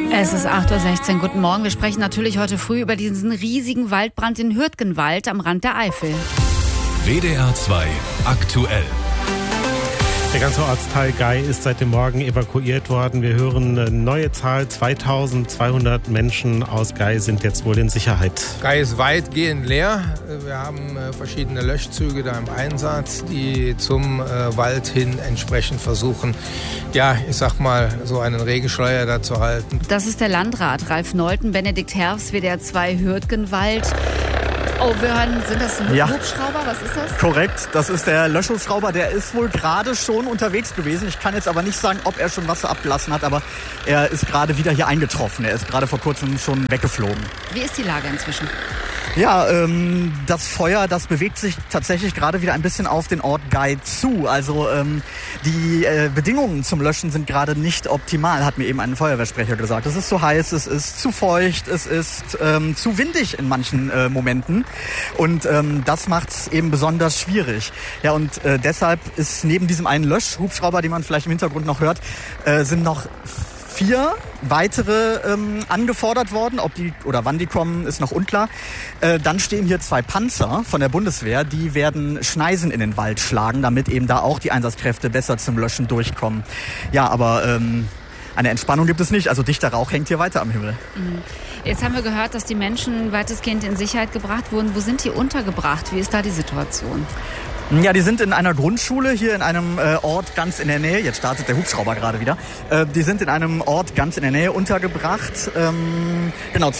Es ist 8:16 Uhr. Guten Morgen. Wir sprechen natürlich heute früh über diesen riesigen Waldbrand in Hürtgenwald am Rand der Eifel. WDR 2 aktuell. Der ganze Ortsteil Gay ist seit dem Morgen evakuiert worden. Wir hören eine neue Zahl. 2200 Menschen aus Gay sind jetzt wohl in Sicherheit. Gay ist weitgehend leer. Wir haben verschiedene Löschzüge da im Einsatz, die zum Wald hin entsprechend versuchen, ich sag mal, so einen Regenschleier da zu halten. Das ist der Landrat Ralf Neulten, Benedikt Herfs, WDR 2 Hürtgenwald. Oh, wir hören, sind das Hubschrauber? Was ist das? Korrekt, das ist der Löschhubschrauber. Der ist wohl gerade schon unterwegs gewesen. Ich kann jetzt aber nicht sagen, ob er schon Wasser abgelassen hat, aber er ist gerade wieder hier eingetroffen. Er ist gerade vor kurzem schon weggeflogen. Wie ist die Lage inzwischen? Ja, das Feuer, das bewegt sich tatsächlich gerade wieder ein bisschen auf den Ort Gay zu. Also die Bedingungen zum Löschen sind gerade nicht optimal, hat mir eben ein Feuerwehrsprecher gesagt. Es ist zu heiß, es ist zu feucht, es ist zu windig in manchen Momenten. Und das macht es eben besonders schwierig. Ja, und deshalb ist neben diesem einen Löschhubschrauber, den man vielleicht im Hintergrund noch hört, sind noch 4 weitere angefordert worden. Ob die oder wann die kommen, ist noch unklar. Dann stehen hier 2 Panzer von der Bundeswehr. Die werden Schneisen in den Wald schlagen, damit eben da auch die Einsatzkräfte besser zum Löschen durchkommen. Ja, aber eine Entspannung gibt es nicht. Also dichter Rauch hängt hier weiter am Himmel. Jetzt haben wir gehört, dass die Menschen weitestgehend in Sicherheit gebracht wurden. Wo sind die untergebracht? Wie ist da die Situation? Ja, die sind in einer Grundschule hier in einem Ort ganz in der Nähe. Jetzt startet der Hubschrauber gerade wieder. Die sind in einem Ort ganz in der Nähe untergebracht. Genau,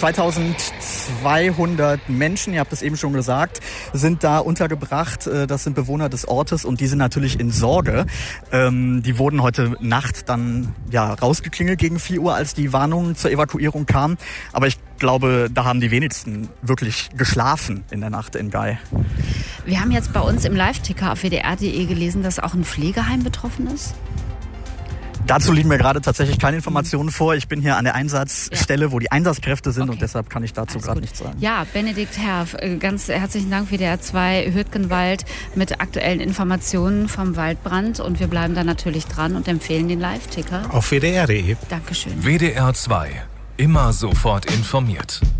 2200 Menschen, ihr habt es eben schon gesagt, sind da untergebracht. Das sind Bewohner des Ortes und die sind natürlich in Sorge. Die wurden heute Nacht dann rausgeklingelt gegen 4 Uhr, als die Warnung zur Evakuierung kam. Aber ich glaube, da haben die wenigsten wirklich geschlafen in der Nacht in Gay. Wir haben jetzt bei uns im Live-Ticker auf wdr.de gelesen, dass auch ein Pflegeheim betroffen ist. Dazu liegen mir gerade tatsächlich keine Informationen vor. Ich bin hier an der Einsatzstelle, wo die Einsatzkräfte sind und deshalb kann ich dazu gerade nichts sagen. Ja, Benedikt Herf, ganz herzlichen Dank WDR 2 Hürtgenwald mit aktuellen Informationen vom Waldbrand und wir bleiben da natürlich dran und empfehlen den Live-Ticker. Auf wdr.de. Dankeschön. WDR 2. Immer sofort informiert.